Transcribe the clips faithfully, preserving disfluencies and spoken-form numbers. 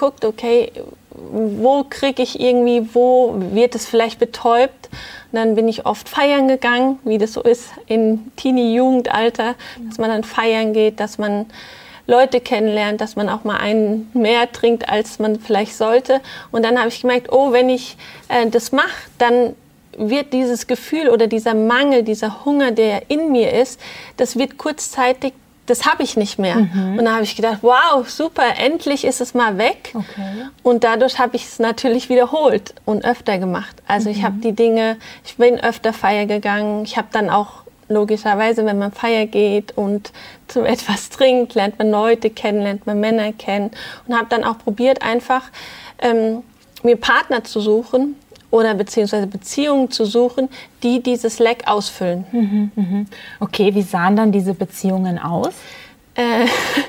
geguckt, okay, wo kriege ich irgendwie, wo wird es vielleicht betäubt? Und dann bin ich oft feiern gegangen, wie das so ist in Teenie-Jugendalter, dass man dann feiern geht, dass man Leute kennenlernt, dass man auch mal einen mehr trinkt, als man vielleicht sollte. Und dann habe ich gemerkt, oh, wenn ich äh, das mache, dann wird dieses Gefühl oder dieser Mangel, dieser Hunger, der in mir ist, das wird kurzzeitig, das habe ich nicht mehr. Mhm. Und da habe ich gedacht, wow, super, endlich ist es mal weg. Okay. Und dadurch habe ich es natürlich wiederholt und öfter gemacht. Also mhm. ich habe die Dinge, ich bin öfter feiern gegangen. Ich habe dann auch logischerweise, wenn man feiern geht und zum etwas trinkt, lernt man Leute kennen, lernt man Männer kennen. Und habe dann auch probiert, einfach ähm, mir Partner zu suchen, oder beziehungsweise Beziehungen zu suchen, die dieses Leck ausfüllen. Mhm, mhm. Okay, wie sahen dann diese Beziehungen aus? Äh,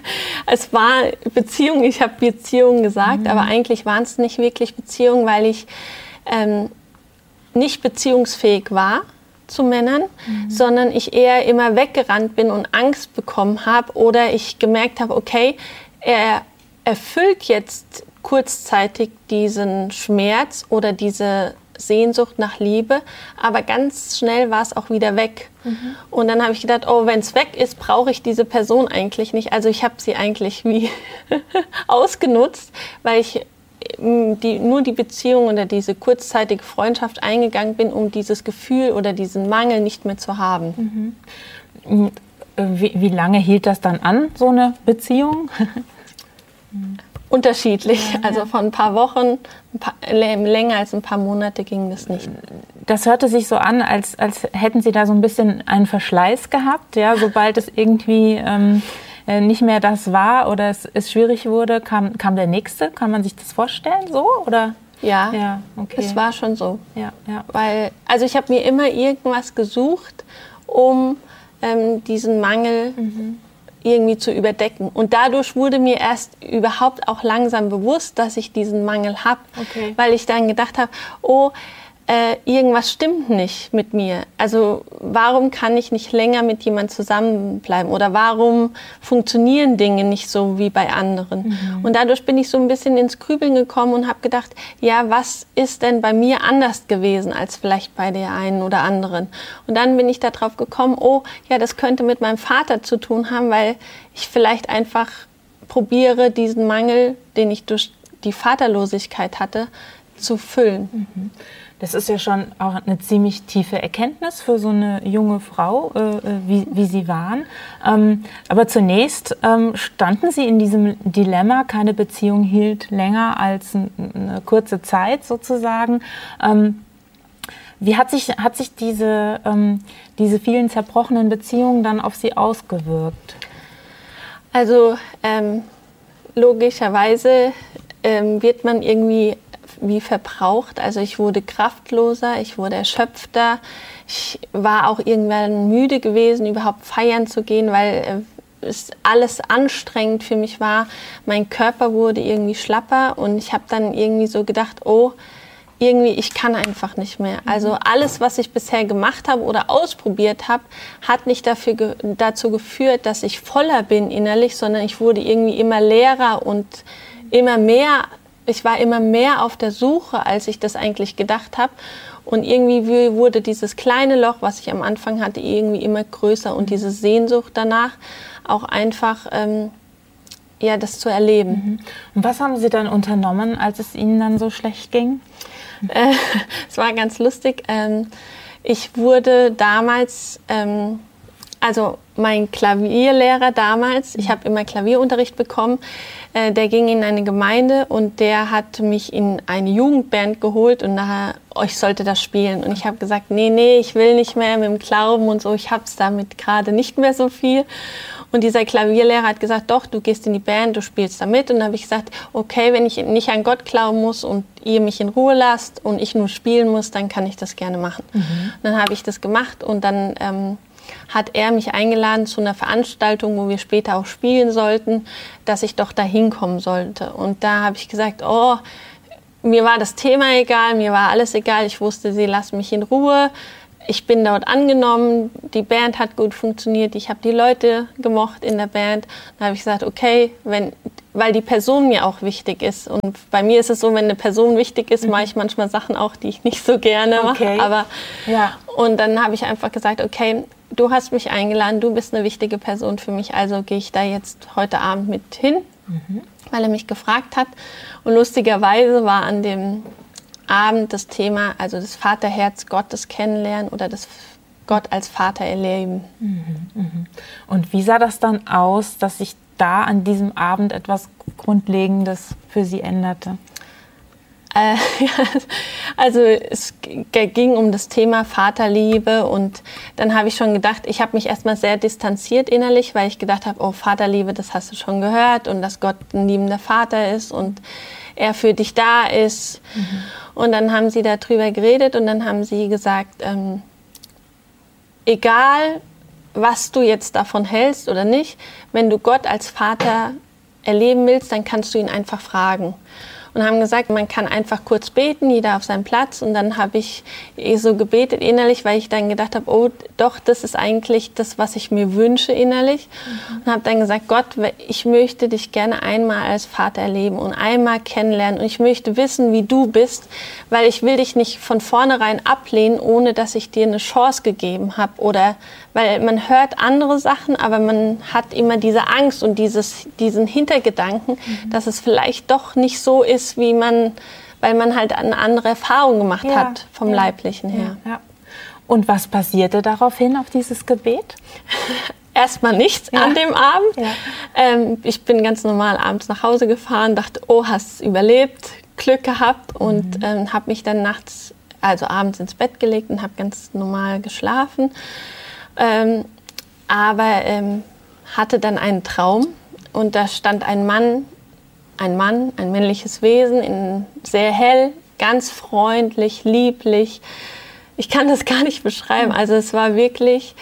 es war Beziehungen, ich habe Beziehungen gesagt, mhm. aber eigentlich waren es nicht wirklich Beziehungen, weil ich ähm, nicht beziehungsfähig war zu Männern, mhm. sondern ich eher immer weggerannt bin und Angst bekommen habe oder ich gemerkt habe, okay, er erfüllt jetzt kurzzeitig diesen Schmerz oder diese Sehnsucht nach Liebe, aber ganz schnell war es auch wieder weg. Mhm. Und dann habe ich gedacht, oh, wenn es weg ist, brauche ich diese Person eigentlich nicht. Also ich habe sie eigentlich wie ausgenutzt, weil ich die, nur die Beziehung oder diese kurzzeitige Freundschaft eingegangen bin, um dieses Gefühl oder diesen Mangel nicht mehr zu haben. Mhm. Wie, wie lange hielt das dann an, so eine Beziehung? Unterschiedlich, ja, ja. Also von ein paar Wochen, ein paar, länger als ein paar Monate ging das nicht. Das hörte sich so an, als, als hätten Sie da so ein bisschen einen Verschleiß gehabt. Ja? Sobald es irgendwie ähm, nicht mehr das war oder es, es schwierig wurde, kam, kam der Nächste. Kann man sich das vorstellen so? Oder? Ja, ja, okay. Es war schon so. Ja, ja. Weil, also ich habe mir immer irgendwas gesucht, um ähm, diesen Mangel mhm. irgendwie zu überdecken. Und dadurch wurde mir erst überhaupt auch langsam bewusst, dass ich diesen Mangel habe. Okay. Weil ich dann gedacht habe, oh, äh, irgendwas stimmt nicht mit mir. Also warum kann ich nicht länger mit jemandem zusammenbleiben? Oder warum funktionieren Dinge nicht so wie bei anderen? Mhm. Und dadurch bin ich so ein bisschen ins Grübeln gekommen und habe gedacht, ja, was ist denn bei mir anders gewesen als vielleicht bei der einen oder anderen? Und dann bin ich darauf gekommen, oh, ja, das könnte mit meinem Vater zu tun haben, weil ich vielleicht einfach probiere, diesen Mangel, den ich durch die Vaterlosigkeit hatte, zu füllen. Mhm. Das ist ja schon auch eine ziemlich tiefe Erkenntnis für so eine junge Frau, äh, wie, wie Sie waren. Ähm, aber zunächst ähm, standen Sie in diesem Dilemma, keine Beziehung hielt länger als ein, eine kurze Zeit sozusagen. Ähm, wie hat sich, hat sich diese, ähm, diese vielen zerbrochenen Beziehungen dann auf Sie ausgewirkt? Also ähm, logischerweise ähm, wird man irgendwie wie verbraucht. Also ich wurde kraftloser, ich wurde erschöpfter. Ich war auch irgendwann müde gewesen, überhaupt feiern zu gehen, weil es alles anstrengend für mich war. Mein Körper wurde irgendwie schlapper und ich habe dann irgendwie so gedacht, oh, irgendwie, ich kann einfach nicht mehr. Also alles, was ich bisher gemacht habe oder ausprobiert habe, hat nicht dafür ge- dazu geführt, dass ich voller bin innerlich, sondern ich wurde irgendwie immer leerer und immer mehr. Ich war immer mehr auf der Suche, als ich das eigentlich gedacht habe. Und irgendwie wurde dieses kleine Loch, was ich am Anfang hatte, irgendwie immer größer. Und diese Sehnsucht danach, auch einfach ähm, ja, das zu erleben. Und was haben Sie dann unternommen, als es Ihnen dann so schlecht ging? Äh, es war ganz lustig. Ähm, ich wurde damals... Ähm, Also mein Klavierlehrer damals, ich habe immer Klavierunterricht bekommen, äh, der ging in eine Gemeinde und der hat mich in eine Jugendband geholt und nachher, oh, ich sollte das spielen. Und ich habe gesagt, nee, nee, ich will nicht mehr mit dem Glauben und so, ich habe es damit gerade nicht mehr so viel. Und dieser Klavierlehrer hat gesagt, doch, du gehst in die Band, du spielst da mit. Und dann habe ich gesagt, okay, wenn ich nicht an Gott glauben muss und ihr mich in Ruhe lasst und ich nur spielen muss, dann kann ich das gerne machen. Mhm. Und dann habe ich das gemacht und dann... Ähm, hat er mich eingeladen zu einer Veranstaltung, wo wir später auch spielen sollten, dass ich doch da hinkommen sollte. Und da habe ich gesagt, oh, mir war das Thema egal, mir war alles egal. Ich wusste, sie lassen mich in Ruhe. Ich bin dort angenommen, die Band hat gut funktioniert, ich habe die Leute gemocht in der Band. Dann habe ich gesagt, okay, wenn weil die Person mir auch wichtig ist. Und bei mir ist es so, wenn eine Person wichtig ist, mhm. mache ich manchmal Sachen auch, die ich nicht so gerne okay. mache. Aber ja. Und dann habe ich einfach gesagt, okay, du hast mich eingeladen, du bist eine wichtige Person für mich, also gehe ich da jetzt heute Abend mit hin, mhm. weil er mich gefragt hat. Und lustigerweise war an dem Abend das Thema, also das Vaterherz Gottes kennenlernen oder das Gott als Vater erleben. Mhm, mhm. Und wie sah das dann aus, dass sich da an diesem Abend etwas Grundlegendes für Sie änderte? Äh, ja, also es ging um das Thema Vaterliebe und dann habe ich schon gedacht, ich habe mich erstmal sehr distanziert innerlich, weil ich gedacht habe, oh, Vaterliebe, das hast du schon gehört und dass Gott ein liebender Vater ist und er für dich da ist. Mhm. Und dann haben sie darüber geredet und dann haben sie gesagt, ähm, egal was du jetzt davon hältst oder nicht, wenn du Gott als Vater erleben willst, dann kannst du ihn einfach fragen. Und haben gesagt, man kann einfach kurz beten, jeder auf seinem Platz. Und dann habe ich so gebetet innerlich, weil ich dann gedacht habe, oh doch, das ist eigentlich das, was ich mir wünsche innerlich. Mhm. Und habe dann gesagt, Gott, ich möchte dich gerne einmal als Vater erleben und einmal kennenlernen. Und ich möchte wissen, wie du bist, weil ich will dich nicht von vornherein ablehnen, ohne dass ich dir eine Chance gegeben habe. Oder weil man hört andere Sachen, aber man hat immer diese Angst und dieses, diesen Hintergedanken, mhm. dass es vielleicht doch nicht so ist, wie man, weil man halt eine andere Erfahrung gemacht ja, hat vom ja, Leiblichen her. Ja, ja. Und was passierte daraufhin auf dieses Gebet? Erstmal nichts ja. an dem Abend. Ja. Ähm, ich bin ganz normal abends nach Hause gefahren, dachte, oh, hast überlebt, Glück gehabt und mhm. ähm, habe mich dann nachts, also abends ins Bett gelegt und habe ganz normal geschlafen. Ähm, aber ähm, hatte dann einen Traum und da stand ein Mann, ein Mann, ein männliches Wesen, in, sehr hell, ganz freundlich, lieblich. Ich kann das gar nicht beschreiben. Also es war wirklich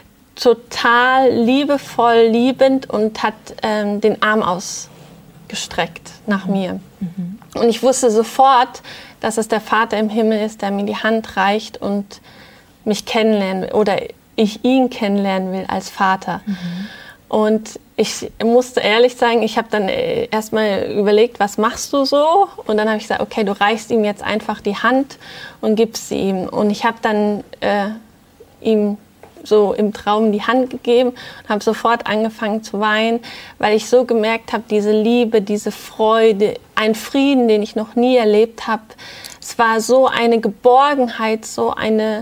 total liebevoll, liebend und hat ähm, den Arm ausgestreckt nach mhm. mir. Mhm. Und ich wusste sofort, dass es der Vater im Himmel ist, der mir die Hand reicht und mich kennenlernen will oder ich ihn kennenlernen will als Vater. Mhm. Und ich musste ehrlich sagen, ich habe dann erstmal überlegt, was machst du so? Und dann habe ich gesagt, okay, du reichst ihm jetzt einfach die Hand und gibst sie ihm. Und ich habe dann äh, ihm so im Traum die Hand gegeben und habe sofort angefangen zu weinen, weil ich so gemerkt habe, diese Liebe, diese Freude, ein Frieden, den ich noch nie erlebt habe. Es war so eine Geborgenheit, so eine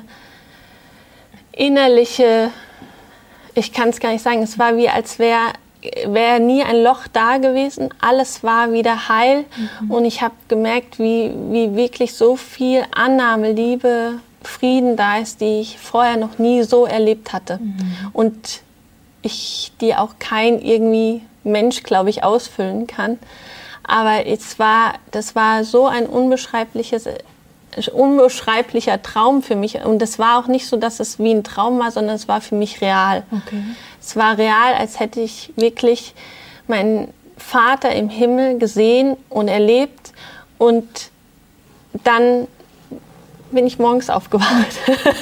innerliche, ich kann es gar nicht sagen, es war wie, als wäre wär nie ein Loch da gewesen. Alles war wieder heil mhm. und ich habe gemerkt, wie, wie wirklich so viel Annahme, Liebe, Frieden da ist, die ich vorher noch nie so erlebt hatte. Mhm. Und ich, die auch kein irgendwie Mensch, glaube ich, ausfüllen kann. Aber es war, das war so ein unbeschreibliches unbeschreiblicher Traum für mich. Und es war auch nicht so, dass es wie ein Traum war, sondern es war für mich real. Okay. Es war real, als hätte ich wirklich meinen Vater im Himmel gesehen und erlebt. Und dann bin ich morgens aufgewacht.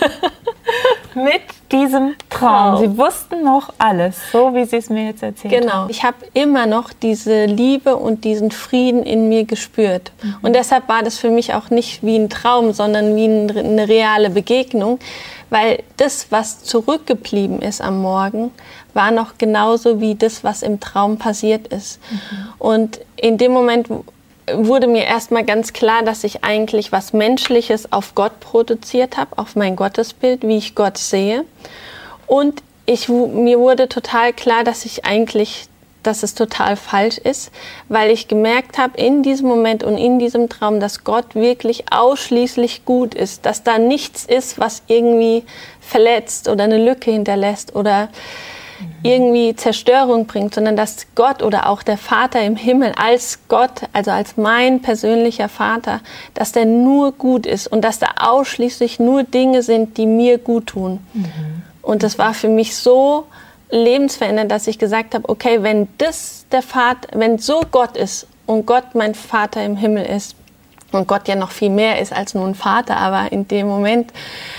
Mit diesem Traum. Sie wussten noch alles, so wie Sie es mir jetzt erzählt genau. haben. Genau. Ich habe immer noch diese Liebe und diesen Frieden in mir gespürt. Mhm. Und deshalb war das für mich auch nicht wie ein Traum, sondern wie eine reale Begegnung. Weil das, was zurückgeblieben ist am Morgen, war noch genauso wie das, was im Traum passiert ist. Mhm. Und in dem Moment wurde mir erstmal ganz klar, dass ich eigentlich was Menschliches auf Gott produziert habe, auf mein Gottesbild, wie ich Gott sehe. Und ich, mir wurde total klar, dass ich eigentlich, dass es total falsch ist, weil ich gemerkt habe in diesem Moment und in diesem Traum, dass Gott wirklich ausschließlich gut ist, dass da nichts ist, was irgendwie verletzt oder eine Lücke hinterlässt oder irgendwie Zerstörung bringt, sondern dass Gott oder auch der Vater im Himmel als Gott, also als mein persönlicher Vater, dass der nur gut ist und dass da ausschließlich nur Dinge sind, die mir gut tun. Mhm. Und das war für mich so lebensverändernd, dass ich gesagt habe, okay, wenn das der Vater, wenn so Gott ist und Gott mein Vater im Himmel ist und Gott ja noch viel mehr ist als nur ein Vater, aber in dem Moment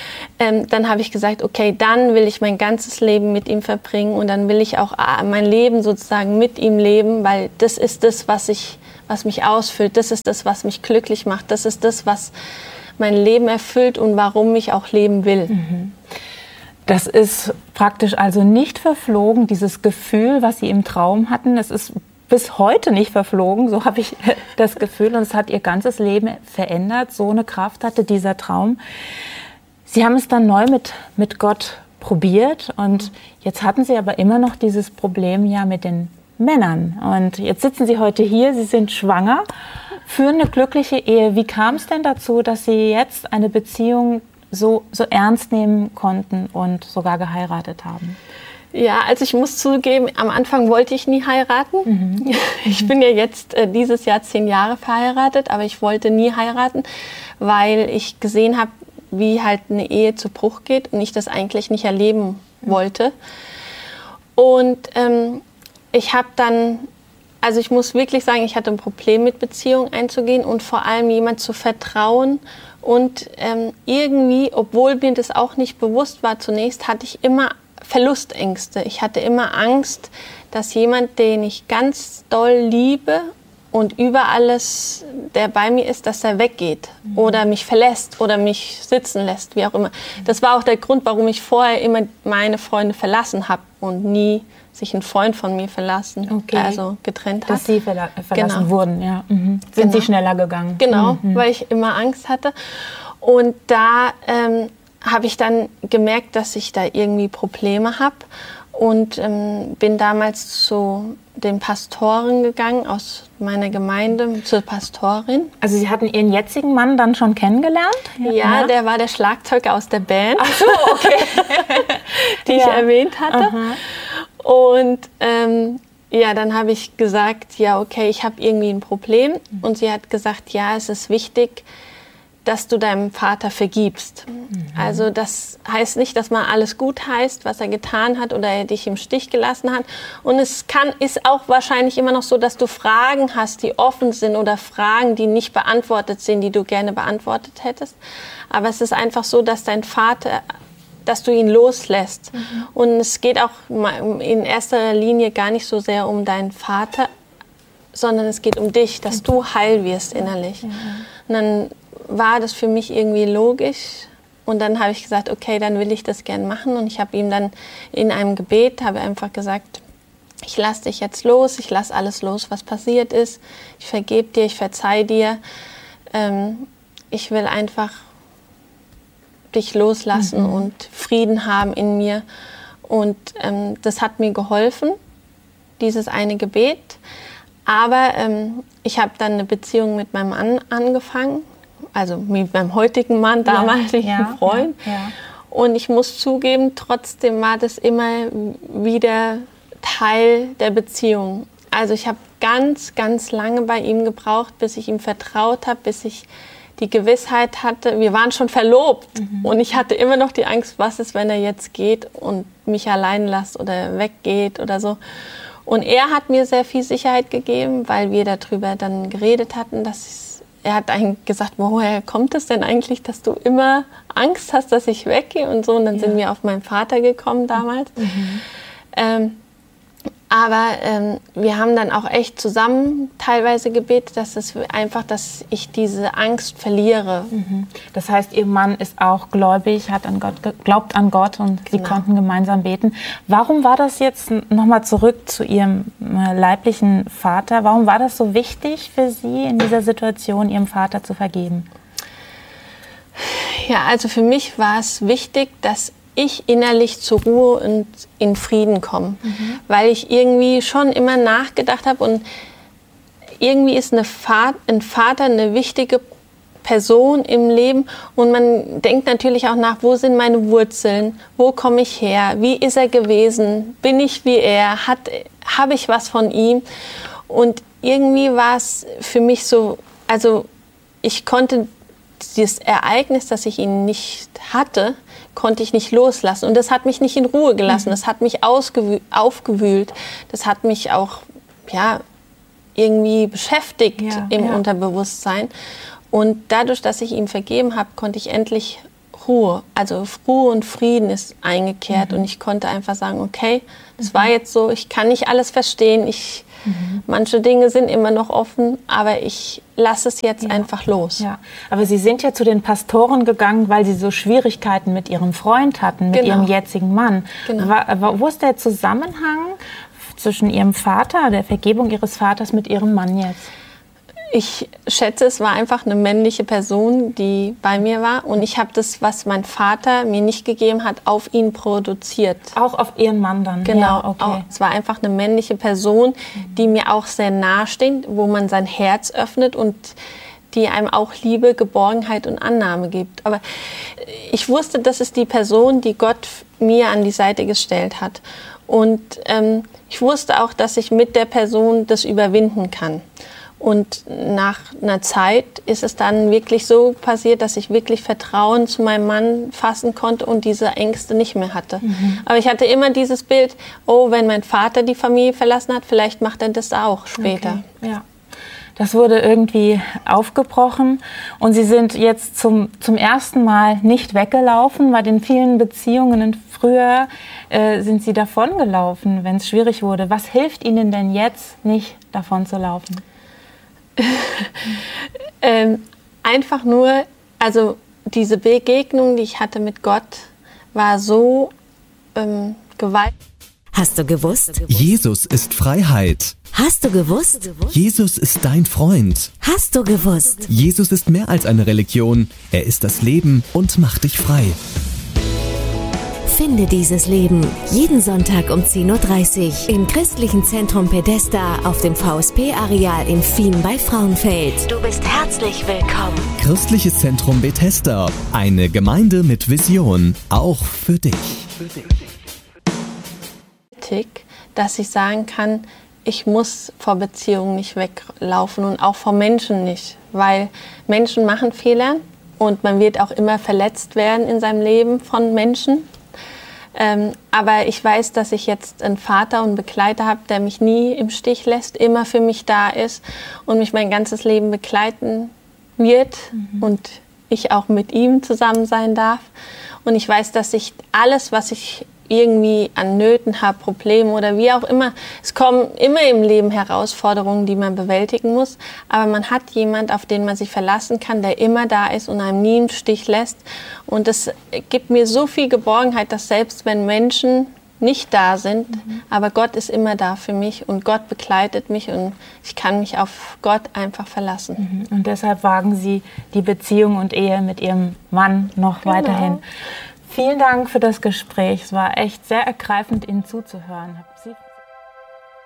ähm, dann habe ich gesagt, okay, dann will ich mein ganzes Leben mit ihm verbringen und dann will ich auch mein Leben sozusagen mit ihm leben, weil das ist das, was ich, was mich ausfüllt, das ist das, was mich glücklich macht, das ist das, was mein Leben erfüllt und warum ich auch leben will. Mhm. Das ist praktisch also nicht verflogen, dieses Gefühl, was Sie im Traum hatten. Es ist bis heute nicht verflogen, so habe ich das Gefühl. Und es hat Ihr ganzes Leben verändert. So eine Kraft hatte dieser Traum. Sie haben es dann neu mit, mit Gott probiert. Und jetzt hatten Sie aber immer noch dieses Problem ja mit den Männern. Und jetzt sitzen Sie heute hier, Sie sind schwanger, führen eine glückliche Ehe. Wie kam es denn dazu, dass Sie jetzt eine Beziehung so, so ernst nehmen konnten und sogar geheiratet haben? Ja, also ich muss zugeben, am Anfang wollte ich nie heiraten. Mhm. Ich bin ja jetzt äh, dieses Jahr zehn Jahre verheiratet, aber ich wollte nie heiraten, weil ich gesehen habe, wie halt eine Ehe zu Bruch geht und ich das eigentlich nicht erleben mhm. wollte. Und ähm, ich habe dann, also ich muss wirklich sagen, ich hatte ein Problem mit Beziehungen einzugehen und vor allem jemand zu vertrauen. Und ähm, irgendwie, obwohl mir das auch nicht bewusst war zunächst, hatte ich immer Verlustängste. Ich hatte immer Angst, dass jemand, den ich ganz doll liebe und über alles, der bei mir ist, dass er weggeht mhm. oder mich verlässt oder mich sitzen lässt, wie auch immer. Das war auch der Grund, warum ich vorher immer meine Freunde verlassen habe und nie sich ein Freund von mir verlassen, okay. also getrennt hat. Dass Sie verla verlassen genau. wurden, ja. Mhm. Sind genau. Sie schneller gegangen? Genau, mhm. weil ich immer Angst hatte. Und da ähm, habe ich dann gemerkt, dass ich da irgendwie Probleme habe und ähm, bin damals zu den Pastoren gegangen aus meiner Gemeinde, zur Pastorin. Also Sie hatten Ihren jetzigen Mann dann schon kennengelernt? Ja, ja. Der war der Schlagzeuger aus der Band, ach so, okay. die ja. ich erwähnt hatte. Aha. Und ähm, ja, dann habe ich gesagt, ja okay, ich habe irgendwie ein Problem. Mhm. Und sie hat gesagt, ja, es ist wichtig, dass du deinem Vater vergibst. Mhm. Also das heißt nicht, dass man alles gut heißt, was er getan hat oder er dich im Stich gelassen hat. Und es kann, ist auch wahrscheinlich immer noch so, dass du Fragen hast, die offen sind oder Fragen, die nicht beantwortet sind, die du gerne beantwortet hättest. Aber es ist einfach so, dass dein Vater, dass du ihn loslässt. Mhm. Und es geht auch in erster Linie gar nicht so sehr um deinen Vater, sondern es geht um dich, dass du heil wirst innerlich. Mhm. Und dann war das für mich irgendwie logisch und dann habe ich gesagt, okay, dann will ich das gern machen und ich habe ihm dann in einem Gebet, habe einfach gesagt, ich lasse dich jetzt los, ich lasse alles los, was passiert ist, ich vergebe dir, ich verzeih dir, ähm, ich will einfach dich loslassen mhm. und Frieden haben in mir und ähm, das hat mir geholfen, dieses eine Gebet, aber ähm, ich habe dann eine Beziehung mit meinem Mann angefangen, also mit meinem heutigen Mann, damaligen ja, ja, Freund. Ja, ja. Und ich muss zugeben, trotzdem war das immer wieder Teil der Beziehung. Also ich habe ganz, ganz lange bei ihm gebraucht, bis ich ihm vertraut habe, bis ich die Gewissheit hatte, wir waren schon verlobt. Mhm. Und ich hatte immer noch die Angst, was ist, wenn er jetzt geht und mich allein lässt oder weggeht oder so. Und er hat mir sehr viel Sicherheit gegeben, weil wir darüber dann geredet hatten, dass ich Er hat eigentlich gesagt, woher kommt es denn eigentlich, dass du immer Angst hast, dass ich weggehe und so. Und dann ja. sind wir auf meinen Vater gekommen damals. Mhm. Ähm, aber ähm, wir haben dann auch echt zusammen teilweise gebetet, dass es einfach, dass ich diese Angst verliere. Mhm. Das heißt, Ihr Mann ist auch gläubig, hat an Gott, glaubt an Gott und genau. Sie konnten gemeinsam beten. Warum war das jetzt, nochmal zurück zu Ihrem leiblichen Vater, warum war das so wichtig für Sie in dieser Situation, Ihrem Vater zu vergeben? Ja, also für mich war es wichtig, dass ich innerlich zur Ruhe und in Frieden komme, mhm. weil ich irgendwie schon immer nachgedacht habe und irgendwie ist eine Vater, ein Vater eine wichtige Person im Leben und man denkt natürlich auch nach, wo sind meine Wurzeln, wo komme ich her, wie ist er gewesen, bin ich wie er, hat, habe ich was von ihm und irgendwie war es für mich so, also ich konnte dieses Ereignis, dass ich ihn nicht hatte, konnte ich nicht loslassen. Und das hat mich nicht in Ruhe gelassen. Das hat mich aufgewühlt. Das hat mich auch ja, irgendwie beschäftigt ja, im ja. Unterbewusstsein. Und dadurch, dass ich ihm vergeben habe, konnte ich endlich Ruhe, also Ruhe und Frieden ist eingekehrt mhm. und ich konnte einfach sagen, okay, das mhm. war jetzt so, ich kann nicht alles verstehen, ich, mhm. manche Dinge sind immer noch offen, aber ich lasse es jetzt ja. einfach los. Ja. Aber Sie sind ja zu den Pastoren gegangen, weil Sie so Schwierigkeiten mit Ihrem Freund hatten, mit genau. Ihrem jetzigen Mann. Genau. War, wo ist der Zusammenhang zwischen Ihrem Vater, der Vergebung Ihres Vaters mit Ihrem Mann jetzt? Ich schätze, es war einfach eine männliche Person, die bei mir war. Und ich habe das, was mein Vater mir nicht gegeben hat, auf ihn produziert. Auch auf Ihren Mann dann? Genau. Ja, okay. Auch, es war einfach eine männliche Person, die mir auch sehr nahe steht, wo man sein Herz öffnet und die einem auch Liebe, Geborgenheit und Annahme gibt. Aber ich wusste, das ist die Person, die Gott mir an die Seite gestellt hat. Und ähm, ich wusste auch, dass ich mit der Person das überwinden kann. Und nach einer Zeit ist es dann wirklich so passiert, dass ich wirklich Vertrauen zu meinem Mann fassen konnte und diese Ängste nicht mehr hatte. Mhm. Aber ich hatte immer dieses Bild, oh, wenn mein Vater die Familie verlassen hat, vielleicht macht er das auch später. Okay. Ja. Das wurde irgendwie aufgebrochen und Sie sind jetzt zum, zum ersten Mal nicht weggelaufen. Bei den vielen Beziehungen früher äh, sind Sie davongelaufen, wenn es schwierig wurde. Was hilft Ihnen denn jetzt, nicht davon zu laufen? ähm, einfach nur, also diese Begegnung, die ich hatte mit Gott, war so ähm, gewaltig. Hast du gewusst? Jesus ist Freiheit. Hast du gewusst? Jesus ist dein Freund. Hast du gewusst? Jesus ist mehr als eine Religion. Er ist das Leben und macht dich frei. Finde dieses Leben jeden Sonntag um zehn Uhr dreißig im Christlichen Zentrum Bethesda auf dem V S P-Areal in Fien bei Frauenfeld. Du bist herzlich willkommen. Christliches Zentrum Bethesda. Eine Gemeinde mit Vision. Auch für dich. Für dich. Dass ich sagen kann, ich muss vor Beziehungen nicht weglaufen und auch vor Menschen nicht. Weil Menschen machen Fehler und man wird auch immer verletzt werden in seinem Leben von Menschen. Ähm, aber ich weiß, dass ich jetzt einen Vater und Begleiter habe, der mich nie im Stich lässt, immer für mich da ist und mich mein ganzes Leben begleiten wird mhm. und ich auch mit ihm zusammen sein darf. Und ich weiß, dass ich alles, was ich irgendwie an Nöten habe, Probleme oder wie auch immer, es kommen immer im Leben Herausforderungen, die man bewältigen muss, aber man hat jemand, auf den man sich verlassen kann, der immer da ist und einem nie im Stich lässt. Und es gibt mir so viel Geborgenheit, dass selbst wenn Menschen nicht da sind, mhm. aber Gott ist immer da für mich und Gott begleitet mich und ich kann mich auf Gott einfach verlassen. Mhm. Und deshalb wagen Sie die Beziehung und Ehe mit Ihrem Mann noch genau. weiterhin. Vielen Dank für das Gespräch. Es war echt sehr ergreifend, Ihnen zuzuhören. Sie